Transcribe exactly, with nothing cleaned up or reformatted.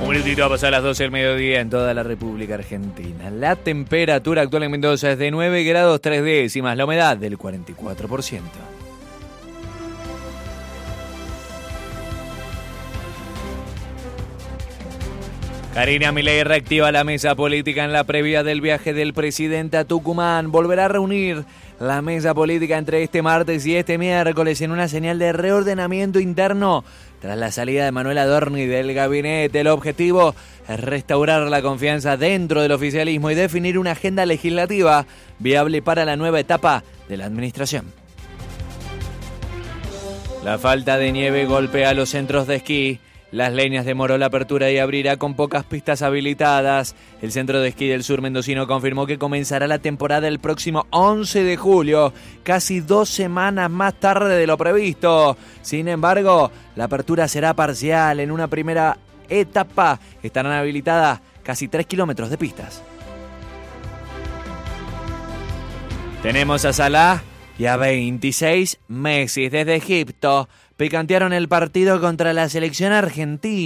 Un minutito a pasar las doce del mediodía en toda la República Argentina. La temperatura actual en Mendoza es de nueve grados tres décimas, la humedad del cuarenta y cuatro por ciento. Karina Milei reactiva la mesa política en la previa del viaje del presidente a Tucumán. Volverá a reunir la mesa política entre este martes y este miércoles en una señal de reordenamiento interno tras la salida de Manuel Adorni del gabinete. El objetivo es restaurar la confianza dentro del oficialismo y definir una agenda legislativa viable para la nueva etapa de la administración. La falta de nieve golpea los centros de esquí. Las Leñas demoró la apertura y abrirá con pocas pistas habilitadas. El Centro de Esquí del Sur mendocino confirmó que comenzará la temporada el próximo once de julio, casi dos semanas más tarde de lo previsto. Sin embargo, la apertura será parcial. En una primera etapa estarán habilitadas casi tres kilómetros de pistas. Tenemos a Salah y a veintiséis Messi desde Egipto. Picantearon el partido contra la selección argentina.